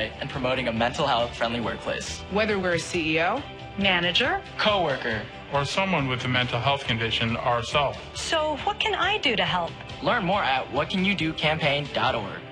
oversight in promoting a mental health-friendly workplace. Whether we're a CEO, manager, coworker, or someone with a mental health condition ourselves. So what can I do to help? Learn more at whatcanyoudocampaign.org.